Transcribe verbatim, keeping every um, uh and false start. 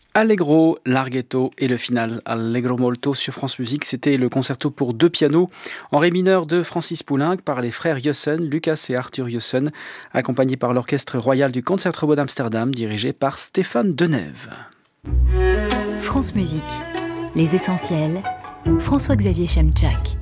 Allegro, Larghetto et le final Allegro molto sur France Musique, c'était le concerto pour deux pianos en ré mineur de Francis Poulenc par les frères Jossen, Lucas et Arthur Jossen, accompagnés par l'Orchestre Royal du Concertgebouw d'Amsterdam, dirigé par Stéphane Denève. France Musique, les essentiels, François-Xavier Chemczak.